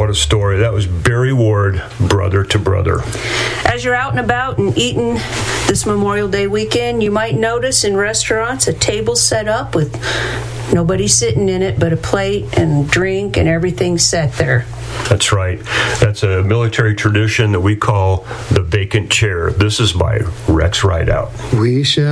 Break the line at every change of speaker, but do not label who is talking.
what a story. That was Barry Ward, Brother to Brother.
As you're out and about and eating this Memorial Day weekend, you might notice in restaurants a table set up with nobody sitting in it but a plate and drink and everything set there.
That's right. That's a military tradition that we call the vacant chair. This is by Rex Rideout.
We shall